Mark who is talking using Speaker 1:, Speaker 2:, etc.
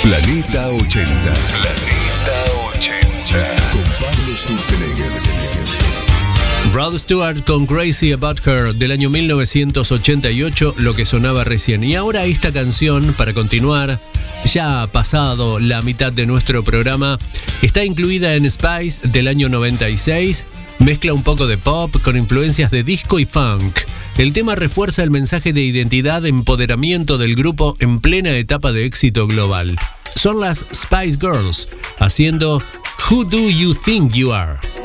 Speaker 1: Planeta 80. Planeta 80. Con Pablo Sturzenegger.
Speaker 2: Rod Stewart con Crazy About Her del año 1988, lo que sonaba recién. Y ahora esta canción, para continuar, ya ha pasado la mitad de nuestro programa, está incluida en Spice del año 96, mezcla un poco de pop con influencias de disco y funk. El tema refuerza el mensaje de identidad, empoderamiento del grupo en plena etapa de éxito global. Son las Spice Girls haciendo Who Do You Think You Are?